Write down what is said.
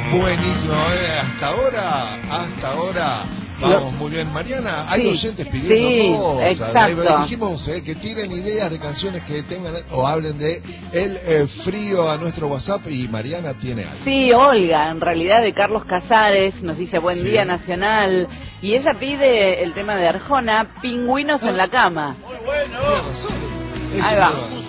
Buenísimo, hasta ahora vamos muy bien. Mariana, hay oyentes pidiendo cosas. Exacto. Dijimos que tiren ideas de canciones que tengan o hablen de el frío a nuestro WhatsApp y Mariana tiene algo. Sí, Olga, en realidad de Carlos Casares, nos dice buen día nacional, y ella pide el tema de Arjona, Pingüinos en la cama. Muy bueno. Ahí va.